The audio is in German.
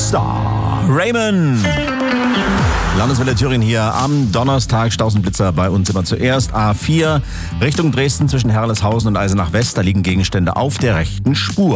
Star. Raymond. Landeswelle Thüringen hier am Donnerstag. Stausenblitzer bei uns immer zuerst. A4 Richtung Dresden zwischen Herleshausen und Eisenach West. Da liegen Gegenstände auf der rechten Spur.